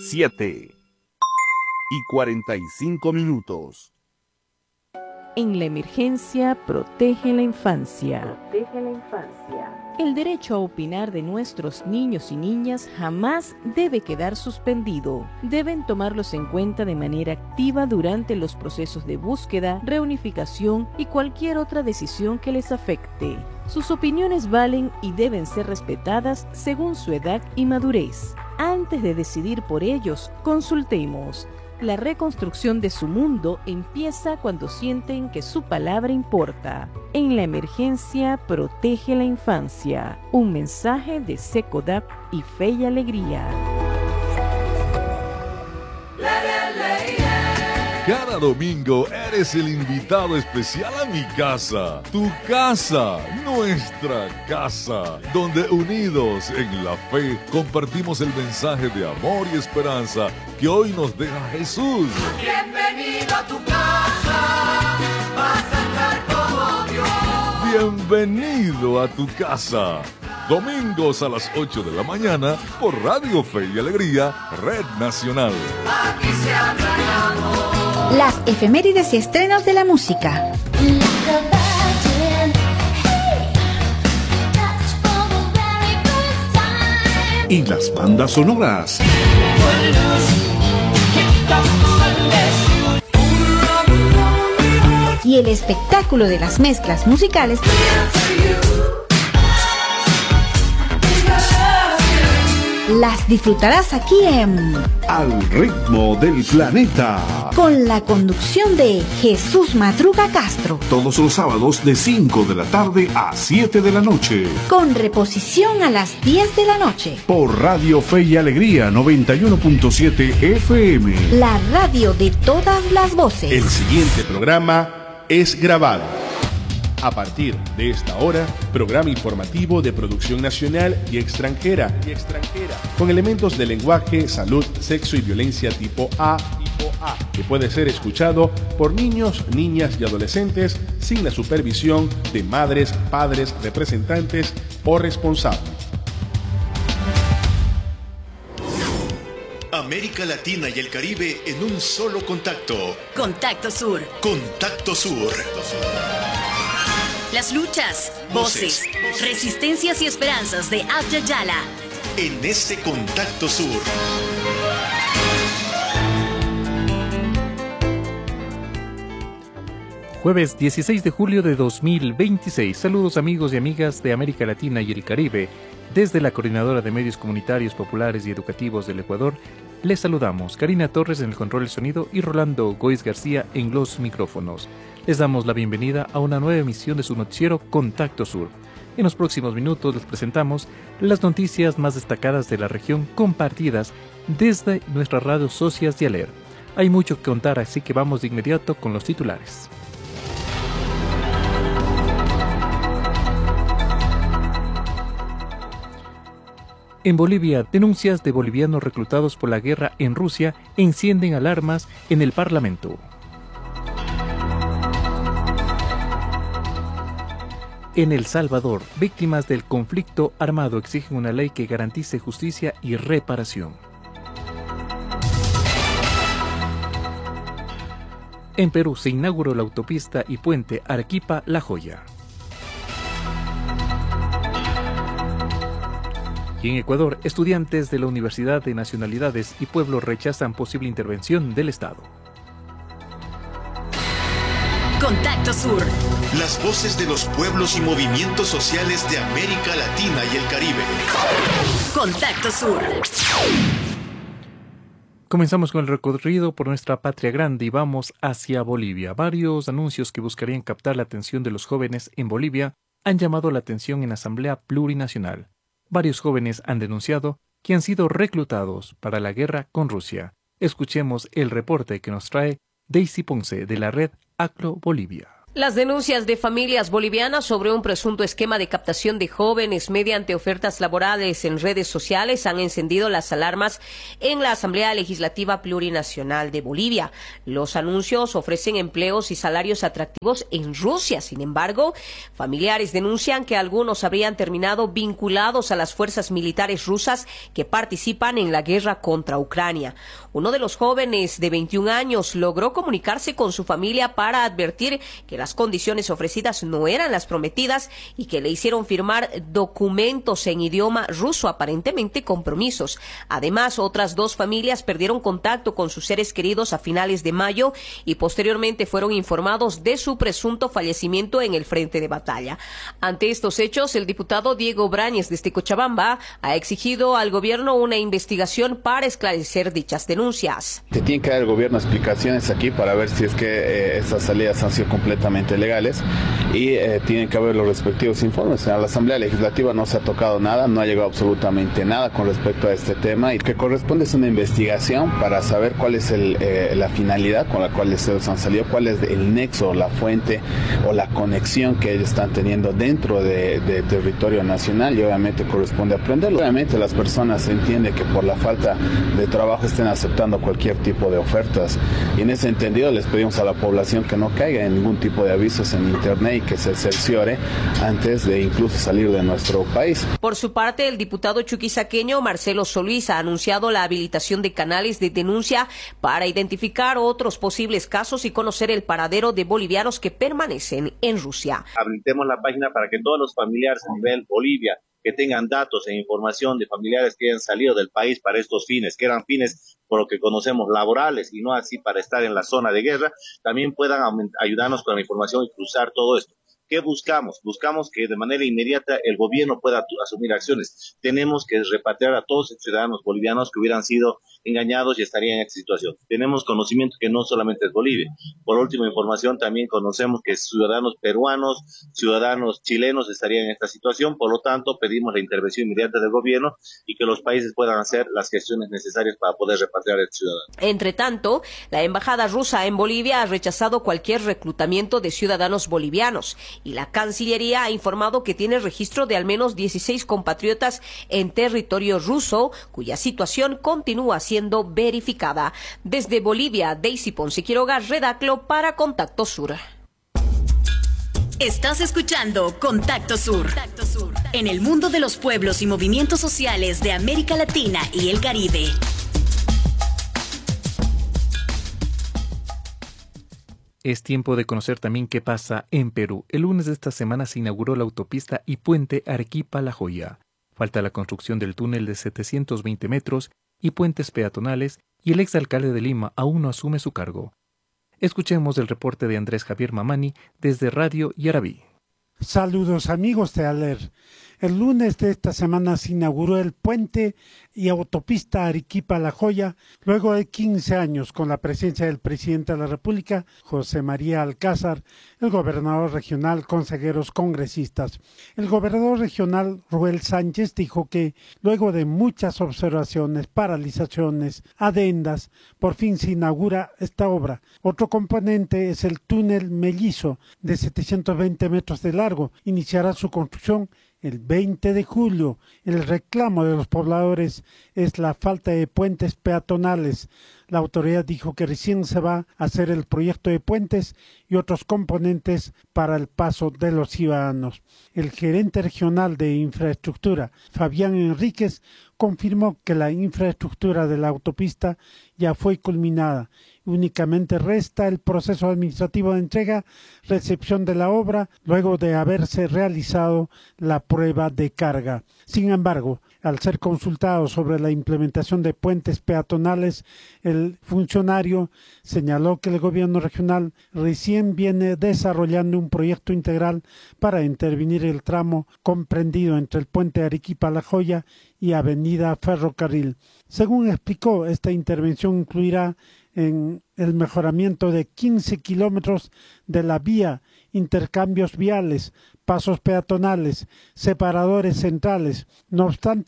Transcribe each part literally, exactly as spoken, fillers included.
siete y cuarenta y cinco minutos. En la emergencia, protege la infancia. Protege la infancia. El derecho a opinar de nuestros niños y niñas jamás debe quedar suspendido. Deben tomarlos en cuenta de manera activa durante los procesos de búsqueda, reunificación y cualquier otra decisión que les afecte. Sus opiniones valen y deben ser respetadas según su edad y madurez. Antes de decidir por ellos, consultemos. La reconstrucción de su mundo empieza cuando sienten que su palabra importa. En la emergencia, protege la infancia. Un mensaje de SECODAP y Fe y Alegría. Cada domingo eres el invitado especial a mi casa, tu casa, nuestra casa, donde unidos en la fe compartimos el mensaje de amor y esperanza que hoy nos deja Jesús. Bienvenido a tu casa, vas a estar como Dios. Bienvenido a tu casa. Domingos a las ocho de la mañana por Radio Fe y Alegría, Red Nacional. Aquí se habla de amor. Las efemérides y estrenos de la música. Y las bandas sonoras. Y el espectáculo de las mezclas musicales. Las disfrutarás aquí en Al ritmo del planeta, con la conducción de Jesús Madruga Castro. todos los sábados de cinco de la tarde a siete de la noche, Con reposición a las diez de la noche. por Radio Fe y Alegría noventa y uno punto siete F M. La radio de todas las voces. El siguiente programa es grabado. A partir de esta hora, programa informativo de producción nacional y extranjera, y extranjera, con elementos de lenguaje, salud, sexo y violencia tipo A, tipo A, que puede ser escuchado por niños, niñas y adolescentes sin la supervisión de madres, padres, representantes o responsables. América Latina y el Caribe en un solo contacto. Contacto Sur. Contacto Sur. Las luchas, voces, resistencias y esperanzas de Abya Yala. En este Contacto Sur. Jueves dieciséis de julio de dos mil veintiséis. Saludos amigos y amigas de América Latina y el Caribe. Desde la Coordinadora de Medios Comunitarios Populares y Educativos del Ecuador, les saludamos Karina Torres en el control del sonido y Rolando Goiz García en los micrófonos. Les damos la bienvenida a una nueva emisión de su noticiero Contacto Sur. En los próximos minutos les presentamos las noticias más destacadas de la región compartidas desde nuestras radios socias de Aler. Hay mucho que contar, así que vamos de inmediato con los titulares. En Bolivia, denuncias de bolivianos reclutados por la guerra en Rusia encienden alarmas en el Parlamento. En El Salvador, víctimas del conflicto armado exigen una ley que garantice justicia y reparación. En Perú se inauguró la autopista y puente Arequipa-La Joya. Y en Ecuador, estudiantes de la Universidad de Nacionalidades y Pueblos rechazan posible intervención del Estado. Contacto Sur. Las voces de los pueblos y movimientos sociales de América Latina y el Caribe. Contacto Sur. Comenzamos con el recorrido por nuestra patria grande y vamos hacia Bolivia. Varios anuncios que buscarían captar la atención de los jóvenes en Bolivia han llamado la atención en la Asamblea Plurinacional. Varios jóvenes han denunciado que han sido reclutados para la guerra con Rusia. Escuchemos el reporte que nos trae Daisy Ponce de la red A C L O Bolivia. Las denuncias de familias bolivianas sobre un presunto esquema de captación de jóvenes mediante ofertas laborales en redes sociales han encendido las alarmas en la Asamblea Legislativa Plurinacional de Bolivia. Los anuncios ofrecen empleos y salarios atractivos en Rusia. Sin embargo, familiares denuncian que algunos habrían terminado vinculados a las fuerzas militares rusas que participan en la guerra contra Ucrania. Uno de los jóvenes de veintiún años logró comunicarse con su familia para advertir que las condiciones ofrecidas no eran las prometidas y que le hicieron firmar documentos en idioma ruso, aparentemente compromisos. Además, otras dos familias perdieron contacto con sus seres queridos a finales de mayo y posteriormente fueron informados de su presunto fallecimiento en el frente de batalla. Ante estos hechos, el diputado Diego Brañez desde Cochabamba ha exigido al gobierno una investigación para esclarecer dichas denuncias. Se tiene que dar el gobierno explicaciones aquí para ver si es que eh, estas salidas han sido completamente legales y eh, tienen que haber los respectivos informes. A la Asamblea Legislativa no se ha tocado nada, no ha llegado absolutamente nada con respecto a este tema y que corresponde es una investigación para saber cuál es el, eh, la finalidad con la cual ellos han salido, cuál es el nexo, la fuente o la conexión que ellos están teniendo dentro de, de territorio nacional y obviamente corresponde aprenderlo. Obviamente las personas entienden que por la falta de trabajo estén aceptando cualquier tipo de ofertas y en ese entendido les pedimos a la población que no caiga en ningún tipo de avisos en internet y que se cerciore antes de incluso salir de nuestro país. Por su parte, el diputado chuquisaqueño Marcelo Solís ha anunciado la habilitación de canales de denuncia para identificar otros posibles casos y conocer el paradero de bolivianos que permanecen en Rusia. Habilitemos la página para que todos los familiares a nivel Bolivia que tengan datos e información de familiares que hayan salido del país para estos fines, que eran fines por lo que conocemos laborales y no así para estar en la zona de guerra, también puedan ayudarnos con la información y cruzar todo esto. ¿Qué buscamos? Buscamos que de manera inmediata el gobierno pueda asumir acciones. Tenemos que repatriar a todos los ciudadanos bolivianos que hubieran sido engañados y estarían en esta situación. Tenemos conocimiento que no solamente es Bolivia. Por última información, también conocemos que ciudadanos peruanos, ciudadanos chilenos estarían en esta situación. Por lo tanto, pedimos la intervención inmediata del gobierno y que los países puedan hacer las gestiones necesarias para poder repatriar a estos ciudadanos. Entre tanto, la embajada rusa en Bolivia ha rechazado cualquier reclutamiento de ciudadanos bolivianos y la Cancillería ha informado que tiene registro de al menos dieciséis compatriotas en territorio ruso, cuya situación continúa siendo verificada. Desde Bolivia, Daisy Ponce Quiroga, Redaclo para Contacto Sur. Estás escuchando Contacto Sur. Contacto Sur, en el mundo de los pueblos y movimientos sociales de América Latina y el Caribe. Es tiempo de conocer también qué pasa en Perú. El lunes de esta semana se inauguró la autopista y puente Arequipa-La Joya. Falta la construcción del túnel de setecientos veinte metros y puentes peatonales y el exalcalde de Lima aún no asume su cargo. Escuchemos el reporte de Andrés Javier Mamani desde Radio Yarabí. Saludos amigos de Aler. El lunes de esta semana se inauguró el puente y autopista Arequipa-La Joya, luego de quince años con la presencia del presidente de la República, José María Alcázar, el gobernador regional, consejeros congresistas. El gobernador regional, Ruel Sánchez, dijo que luego de muchas observaciones, paralizaciones, adendas, por fin se inaugura esta obra. Otro componente es el túnel mellizo de setecientos veinte metros de largo. Iniciará su construcción el veinte de julio. El reclamo de los pobladores es la falta de puentes peatonales. La autoridad dijo que recién se va a hacer el proyecto de puentes y otros componentes para el paso de los ciudadanos. El gerente regional de infraestructura, Fabián Enríquez, confirmó que la infraestructura de la autopista ya fue culminada. Únicamente resta el proceso administrativo de entrega, recepción de la obra, luego de haberse realizado la prueba de carga. Sin embargo, al ser consultado sobre la implementación de puentes peatonales, el funcionario señaló que el gobierno regional recién viene desarrollando un proyecto integral para intervenir el tramo comprendido entre el puente Arequipa-La Joya y Avenida Ferrocarril. Según explicó, esta intervención incluirá en el mejoramiento de quince kilómetros de la vía, intercambios viales, pasos peatonales, separadores centrales. No obstante,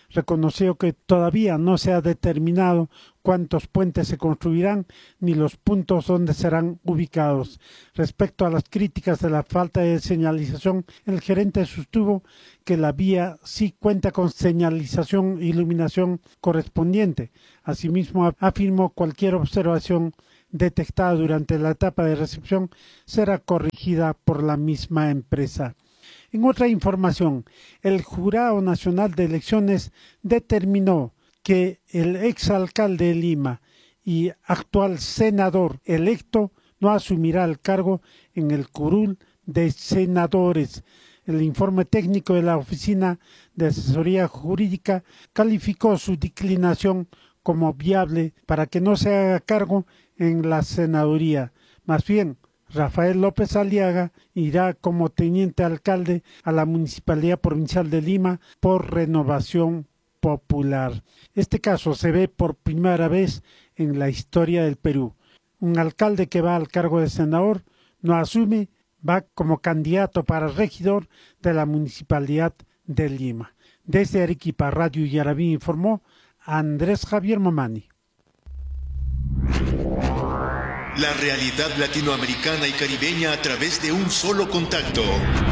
reconoció que todavía no se ha determinado cuántos puentes se construirán ni los puntos donde serán ubicados. Respecto a las críticas de la falta de señalización, el gerente sostuvo que la vía sí cuenta con señalización e iluminación correspondiente. Asimismo, afirmó cualquier observación detectada durante la etapa de recepción será corregida por la misma empresa. En otra información, el Jurado Nacional de Elecciones determinó que el exalcalde de Lima y actual senador electo no asumirá el cargo en el curul de senadores. El informe técnico de la Oficina de Asesoría Jurídica calificó su declinación como viable para que no se haga cargo en la senaduría. Más bien, Rafael López Aliaga irá como teniente alcalde a la Municipalidad Provincial de Lima por renovación popular. Este caso se ve por primera vez en la historia del Perú. Un alcalde que va al cargo de senador no asume, va como candidato para regidor de la Municipalidad de Lima. Desde Arequipa, Radio Yarabí informó Andrés Javier Mamani. La realidad latinoamericana y caribeña a través de un solo contacto.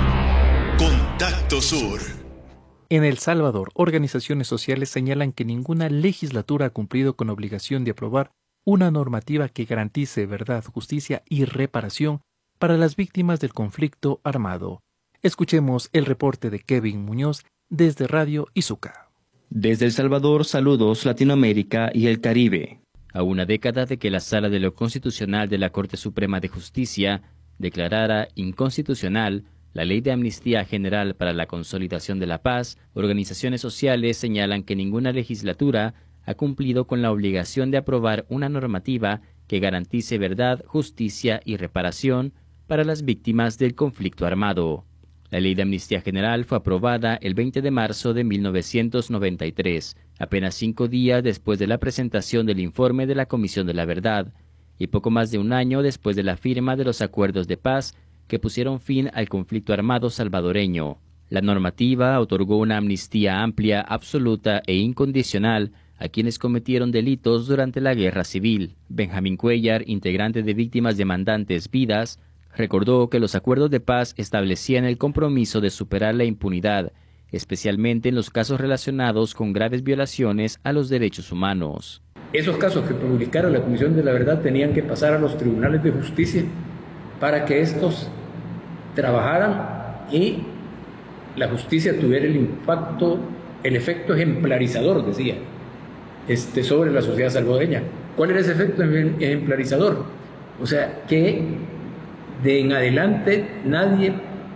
Contacto Sur. En El Salvador, organizaciones sociales señalan que ninguna legislatura ha cumplido con la obligación de aprobar una normativa que garantice verdad, justicia y reparación para las víctimas del conflicto armado. Escuchemos el reporte de Kevin Muñoz desde Radio Izuca. Desde El Salvador, saludos Latinoamérica y el Caribe. A una década de que la Sala de lo Constitucional de la Corte Suprema de Justicia declarara inconstitucional la Ley de Amnistía General para la Consolidación de la Paz, organizaciones sociales señalan que ninguna legislatura ha cumplido con la obligación de aprobar una normativa que garantice verdad, justicia y reparación para las víctimas del conflicto armado. La Ley de Amnistía General fue aprobada el veinte de marzo de mil novecientos noventa y tres, apenas cinco días después de la presentación del informe de la Comisión de la Verdad, y poco más de un año después de la firma de los acuerdos de paz que pusieron fin al conflicto armado salvadoreño. La normativa otorgó una amnistía amplia, absoluta e incondicional a quienes cometieron delitos durante la Guerra Civil. Benjamín Cuellar, integrante de Víctimas Demandantes Vidas, recordó que los acuerdos de paz establecían el compromiso de superar la impunidad, especialmente en los casos relacionados con graves violaciones a los derechos humanos. Esos casos que publicara la Comisión de la Verdad tenían que pasar a los tribunales de justicia para que estos trabajaran y la justicia tuviera el impacto, el efecto ejemplarizador, decía, este, sobre la sociedad salvadoreña. ¿Cuál era ese efecto ejemplarizador? O sea, que de en adelante nadie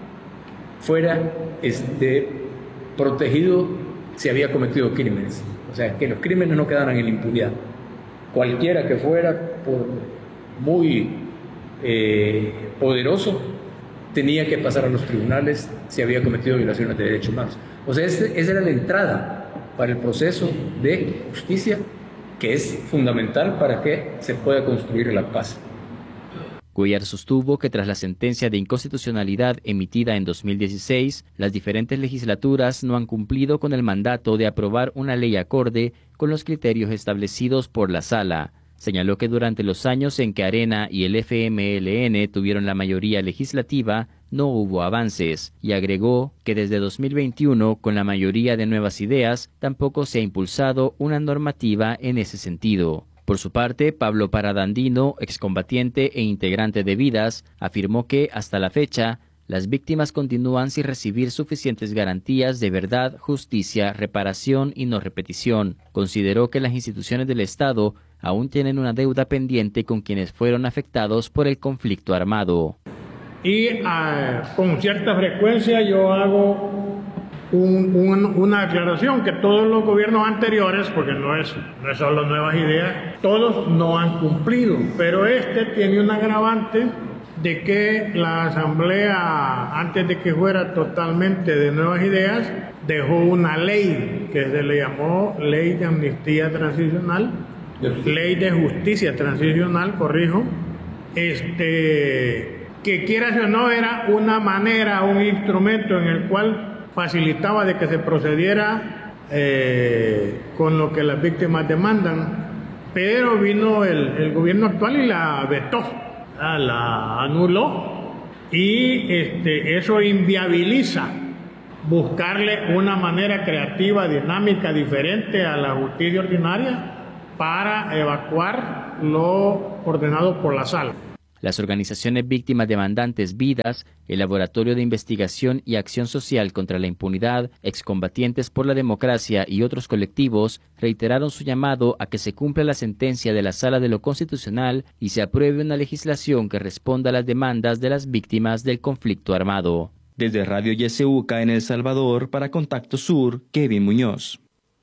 fuera este, protegido si había cometido crímenes. O sea, que los crímenes no quedaran en la impunidad. Cualquiera que fuera, por muy eh, poderoso, tenía que pasar a los tribunales si había cometido violaciones de derechos humanos. O sea, ese, esa era la entrada para el proceso de justicia, que es fundamental para que se pueda construir la paz. Cuellar sostuvo que tras la sentencia de inconstitucionalidad emitida en dos mil dieciséis, las diferentes legislaturas no han cumplido con el mandato de aprobar una ley acorde con los criterios establecidos por la Sala. Señaló que durante los años en que Arena y el F M L N tuvieron la mayoría legislativa, no hubo avances, y agregó que desde dos mil veintiuno, con la mayoría de Nuevas Ideas, tampoco se ha impulsado una normativa en ese sentido. Por su parte, Pablo Parada Andino, excombatiente e integrante de Vidas, afirmó que, hasta la fecha, las víctimas continúan sin recibir suficientes garantías de verdad, justicia, reparación y no repetición. Consideró que las instituciones del Estado aún tienen una deuda pendiente con quienes fueron afectados por el conflicto armado. Y uh, con cierta frecuencia yo hago Un, un, una aclaración que todos los gobiernos anteriores, porque no es, no es solo Nuevas Ideas, todos no han cumplido, pero este tiene un agravante de que la Asamblea, antes de que fuera totalmente de Nuevas Ideas, dejó una ley que se le llamó Ley de Amnistía Transicional, Ley de Justicia Transicional, corrijo, este, que quieras o no era una manera, un instrumento en el cual facilitaba de que se procediera eh, con lo que las víctimas demandan, pero vino el, el gobierno actual y la vetó, ah, la anuló, y este, eso inviabiliza buscarle una manera creativa, dinámica, diferente a la justicia ordinaria para evacuar lo ordenado por la sala. Las organizaciones víctimas demandantes Vidas, el Laboratorio de Investigación y Acción Social contra la Impunidad, Excombatientes por la Democracia y otros colectivos reiteraron su llamado a que se cumpla la sentencia de la Sala de lo Constitucional y se apruebe una legislación que responda a las demandas de las víctimas del conflicto armado. Desde Radio Yeseuca en El Salvador, para Contacto Sur, Kevin Muñoz.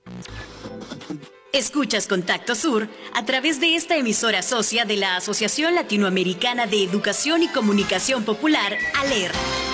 Escuchas Contacto Sur a través de esta emisora socia de la Asociación Latinoamericana de Educación y Comunicación Popular, ALER.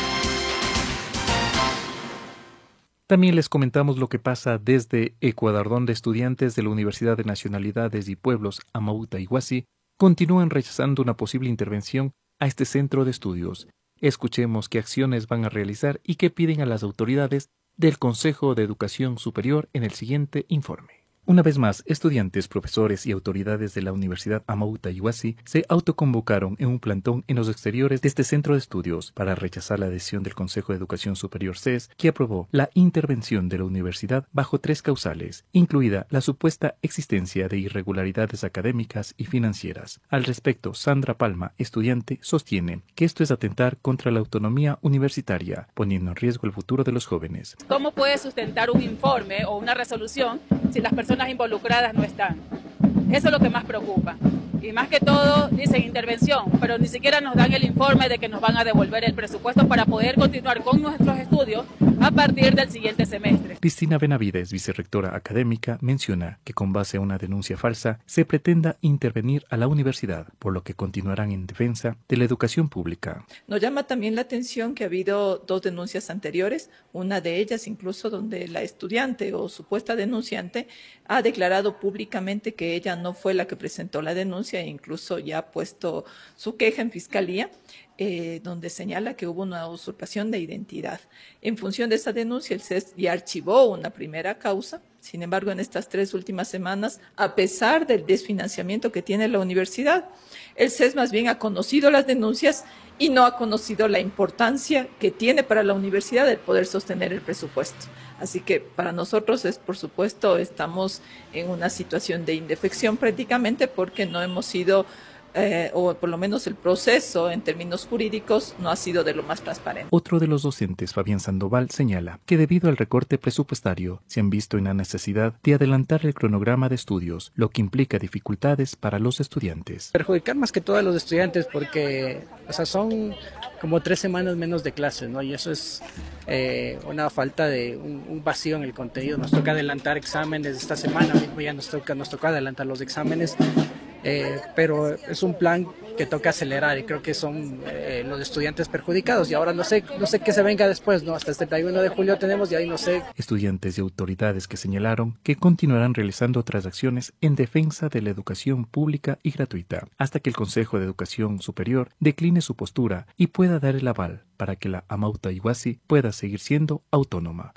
También les comentamos lo que pasa desde Ecuador, donde estudiantes de la Universidad de Nacionalidades y Pueblos, Amauta y Huasi, continúan rechazando una posible intervención a este centro de estudios. Escuchemos qué acciones van a realizar y qué piden a las autoridades del Consejo de Educación Superior en el siguiente informe. Una vez más, estudiantes, profesores y autoridades de la Universidad Amauta y Huasi se autoconvocaron en un plantón en los exteriores de este centro de estudios para rechazar la decisión del Consejo de Educación Superior C E S, que aprobó la intervención de la universidad bajo tres causales, incluida la supuesta existencia de irregularidades académicas y financieras. Al respecto, Sandra Palma, estudiante, sostiene que esto es atentar contra la autonomía universitaria, poniendo en riesgo el futuro de los jóvenes. ¿Cómo puede sustentar un informe o una resolución si las personas involucradas no están? Eso es lo que más preocupa. Y más que todo dicen intervención, pero ni siquiera nos dan el informe de que nos van a devolver el presupuesto para poder continuar con nuestros estudios a partir del siguiente semestre. Cristina Benavides, vicerrectora académica, menciona que con base a una denuncia falsa se pretenda intervenir a la universidad, por lo que continuarán en defensa de la educación pública. Nos llama también la atención que ha habido dos denuncias anteriores, una de ellas incluso donde la estudiante o supuesta denunciante ha declarado públicamente que ella no fue la que presentó la denuncia e incluso ya ha puesto su queja en fiscalía, eh, donde señala que hubo una usurpación de identidad. En función de esa denuncia, el C E S ya archivó una primera causa. Sin embargo, en estas tres últimas semanas, a pesar del desfinanciamiento que tiene la universidad, el C E S más bien ha conocido las denuncias y no ha conocido la importancia que tiene para la universidad el poder sostener el presupuesto. Así que para nosotros es, por supuesto, estamos en una situación de indefección prácticamente porque no hemos sido, eh, o por lo menos el proceso en términos jurídicos no ha sido de lo más transparente. Otro de los docentes, Fabián Sandoval, señala que debido al recorte presupuestario se han visto en la necesidad de adelantar el cronograma de estudios, lo que implica dificultades para los estudiantes. Perjudicar más que todo a los estudiantes porque, o sea, son como tres semanas menos de clases, ¿no? Y eso es eh, una falta de un, un vacío en el contenido. Nos toca adelantar exámenes esta semana mismo, ya nos toca, nos toca adelantar los exámenes. Eh, pero es un plan que toca acelerar y creo que son eh, los estudiantes perjudicados y ahora no sé no sé qué se venga después, no hasta este treinta y uno de julio tenemos y ahí no sé. Estudiantes y autoridades que señalaron que continuarán realizando otras acciones en defensa de la educación pública y gratuita hasta que el Consejo de Educación Superior decline su postura y pueda dar el aval para que la Amauta y Huasi pueda seguir siendo autónoma.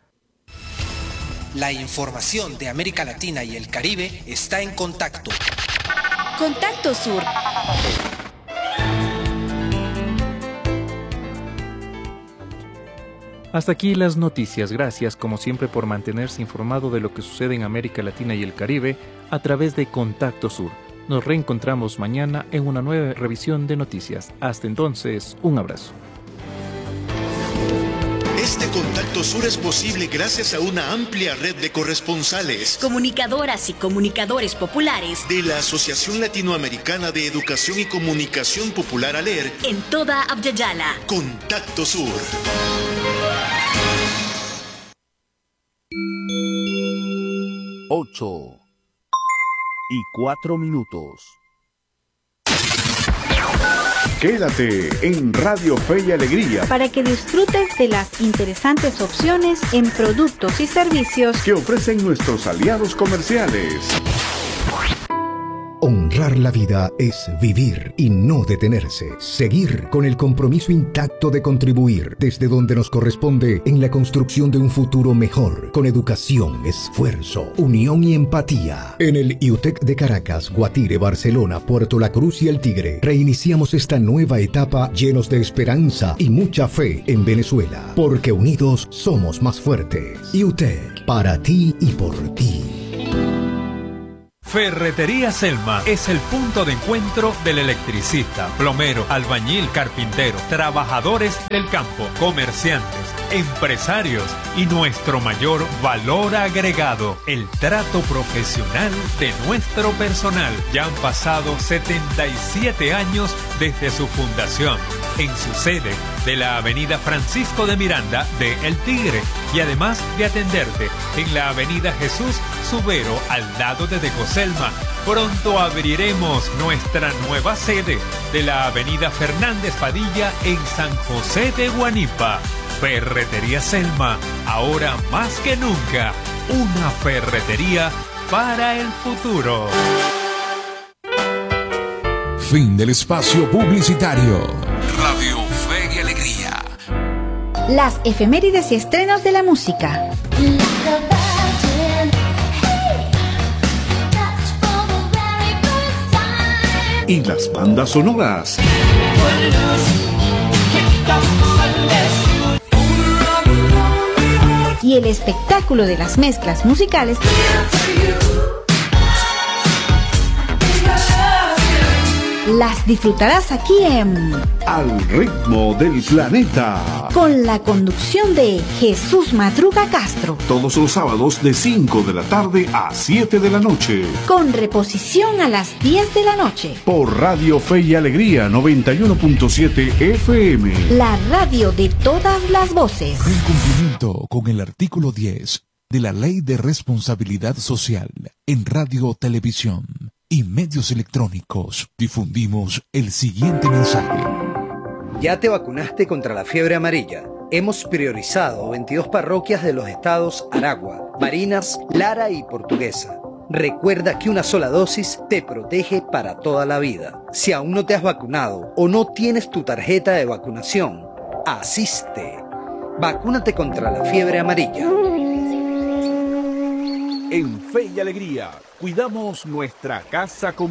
La información de América Latina y el Caribe está en Contacto. Contacto Sur. Hasta aquí las noticias. Gracias como siempre por mantenerse informado de lo que sucede en América Latina y el Caribe a través de Contacto Sur. Nos reencontramos mañana en una nueva revisión de noticias. Hasta entonces, un abrazo. Este Contacto Sur es posible gracias a una amplia red de corresponsales, comunicadoras y comunicadores populares de la Asociación Latinoamericana de Educación y Comunicación Popular ALER en toda Abya-Yala. Contacto Sur. Ocho y cuatro minutos. Quédate en Radio Fe y Alegría para que disfrutes de las interesantes opciones en productos y servicios que ofrecen nuestros aliados comerciales. Honrar la vida es vivir y no detenerse. Seguir con el compromiso intacto de contribuir desde donde nos corresponde en la construcción de un futuro mejor, con educación, esfuerzo, unión y empatía. En el I U T E C de Caracas, Guatire, Barcelona, Puerto La Cruz y El Tigre, reiniciamos esta nueva etapa llenos de esperanza y mucha fe en Venezuela, porque unidos somos más fuertes. I U T E C, para ti y por ti. Ferretería Selma es el punto de encuentro del electricista, plomero, albañil, carpintero, trabajadores del campo, comerciantes, empresarios y nuestro mayor valor agregado, el trato profesional de nuestro personal. Ya han pasado setenta y siete años desde su fundación, en su sede de la avenida Francisco de Miranda de El Tigre, y además de atenderte en la avenida Jesús Subero al lado de Decoselma. Pronto abriremos nuestra nueva sede de la avenida Fernández Padilla en San José de Guanipa. Ferretería Selma, ahora más que nunca, una ferretería para el futuro. Fin del espacio publicitario. Radio Fe y Alegría. Las efemérides y estrenos de la música. Y las bandas sonoras. Y el espectáculo de las mezclas musicales las disfrutarás aquí en Al ritmo del planeta, con la conducción de Jesús Madruga Castro, todos los sábados de cinco de la tarde a siete de la noche, con reposición a las diez de la noche, por Radio Fe y Alegría noventa y uno punto siete F M, la radio de todas las voces. En cumplimiento con el artículo diez de la Ley de Responsabilidad Social en Radio, Televisión y Medios Electrónicos, difundimos el siguiente mensaje. ¿Ya te vacunaste contra la fiebre amarilla? Hemos priorizado veintidós parroquias de los estados Aragua, Barinas, Lara y Portuguesa. Recuerda que una sola dosis te protege para toda la vida. Si aún no te has vacunado o no tienes tu tarjeta de vacunación, asiste. Vacúnate contra la fiebre amarilla. En Fe y Alegría, cuidamos nuestra casa común.